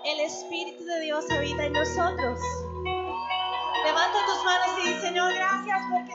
el Espíritu de Dios habita en nosotros. Levanta tus manos y di: Señor, gracias porque